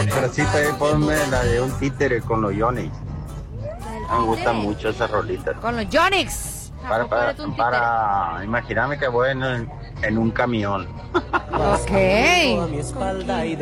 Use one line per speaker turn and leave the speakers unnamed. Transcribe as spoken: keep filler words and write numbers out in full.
Pero sí, también ponme la de un títere con los Yonix. Me gusta mucho esa rolita.
Con los Yonix.
Para, para, para imaginarme que voy en, en un camión.
Ok.